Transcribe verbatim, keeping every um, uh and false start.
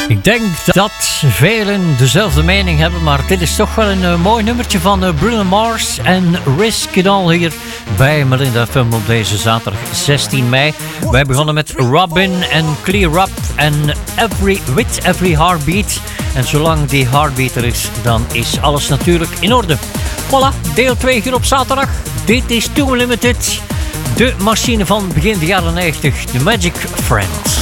Ik denk dat velen dezelfde mening hebben, maar dit is toch wel een uh, mooi nummertje van uh, Bruno Mars en Risk It All hier bij Marinda F M op deze zaterdag zestien mei. Wij begonnen met Robin en Clear Up en every, With Every Heartbeat. En zolang die heartbeat er is, dan is alles natuurlijk in orde. Voilà, deel twee hier op zaterdag. Dit is Too Limited, de machine van begin de jaren negentig, The Magic Friends.